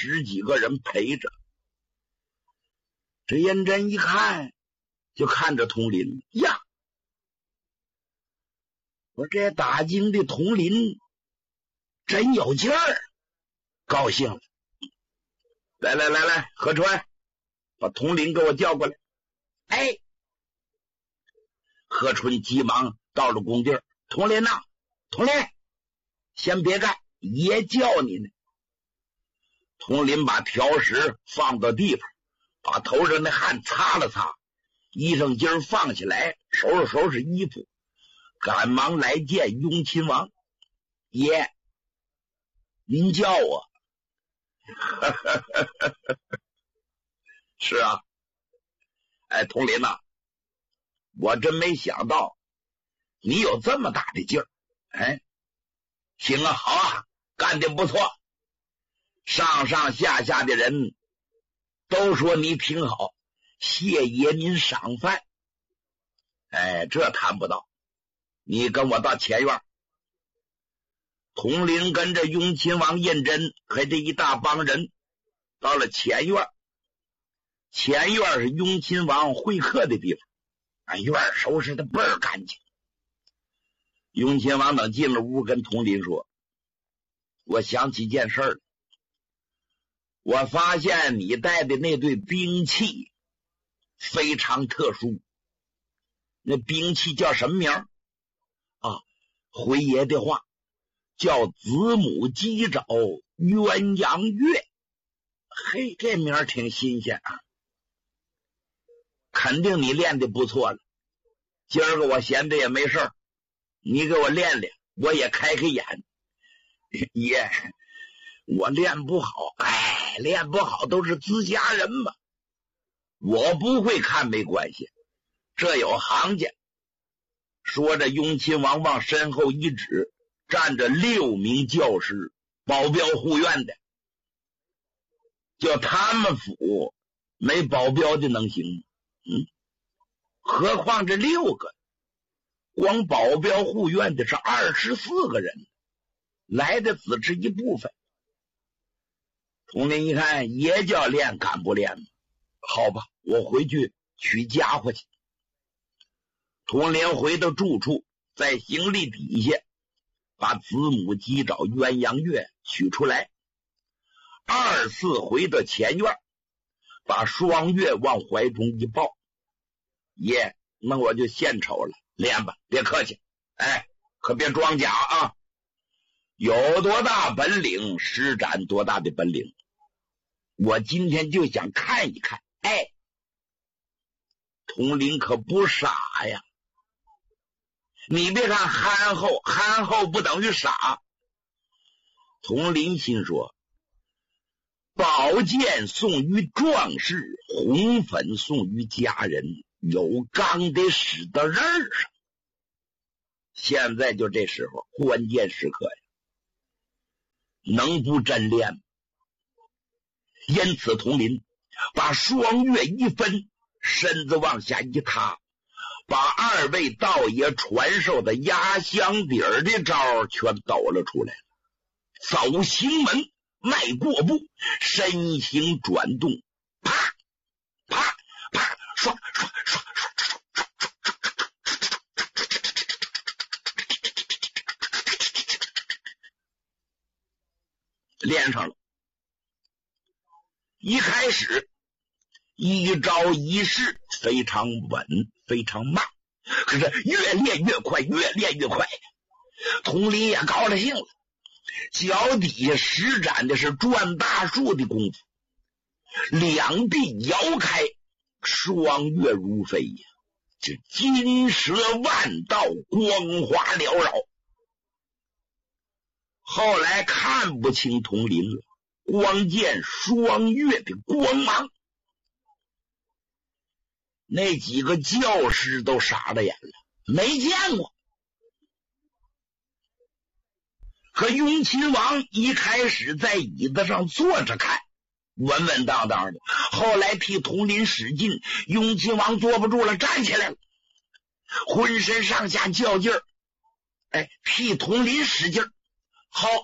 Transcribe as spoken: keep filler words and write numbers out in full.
十几个人陪着。这颜真一看，就看着佟林呀，我这打京的佟林真有劲儿，高兴了。来来来来，何川，把佟林给我叫过来。哎，何春急忙到了工地。佟林呐，佟林，先别干，爷叫你呢。佟林把条石放到地方，把头上的汗擦了擦，衣裳襟放起来，收拾收拾衣服，赶忙来见雍亲王。爷，您叫我。是啊，哎，佟林呐，我真没想到你有这么大的劲儿。哎，行啊，好啊，干得不错，上上下下的人都说你挺好，谢爷您赏饭。哎，这谈不到，你跟我到前院。佟林跟着雍亲王胤禛和这一大帮人到了前院。前院是雍亲王会客的地方，把院收拾的倍儿干净。雍亲王等进了屋，跟佟林说：我想起件事儿，我发现你带的那对兵器非常特殊。那兵器叫什么名啊？回爷的话叫子母鸡爪鸳鸯月。嘿，这名儿挺新鲜啊，肯定你练的不错了。今儿个我闲着也没事儿，你给我练练，我也开开眼。爷，我练不好，哎，练不好都是自家人嘛，我不会看没关系，这有行家。说着，雍亲王往身后一指，站着六名教师，保镖护院的。就他们府没保镖的能行吗？嗯，何况这六个，光保镖护院的是二十四个人，来的只是一部分。佟林一看，爷叫练，敢不练吗？好吧，我回去取家伙去。佟林回到住处，在行李底下把子母鸡爪鸳鸯月取出来，二次回到前院，把双月往怀中一抱。爷，那我就献丑了，练吧，别客气，哎，可别装假啊！有多大本领施展多大的本领，我今天就想看一看。哎，佟林可不傻呀，你别看憨厚，憨厚不等于傻。佟林心说，宝剑送于壮士，红粉送于家人，有钢得使到刃上。现在就这时候，关键时刻呀，能不真练吗？因此佟林把双月一分，身子往下一塌，把二位道爷传授的压箱底儿的招全抖了出来了。走行门，迈过步，身形转动，啪啪啪，刷刷刷刷刷刷练上了。一开始一招一式非常稳，非常慢，可是越练越快，越练越快。佟林也高了兴了，脚底下施展的是转大树的功夫，两臂摇开，双月如飞呀，这金蛇万道，光华缭绕。后来看不清佟林了，光见双月的光芒。那几个教师都傻了眼了，没见过。可雍亲王一开始在椅子上坐着看，稳稳当当的，后来替佟林使劲，雍亲王坐不住了，站起来了，浑身上下较劲儿，哎，替佟林使劲儿。好，